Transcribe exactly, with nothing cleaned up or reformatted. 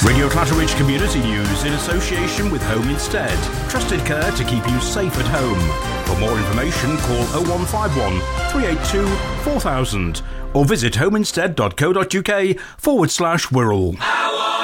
Radio Clatteridge Community News in association with Home Instead. Trusted care to keep you safe at home. For more information, call oh one five one, three eight two, four thousand or visit homeinstead.co.uk forward slash Wirral.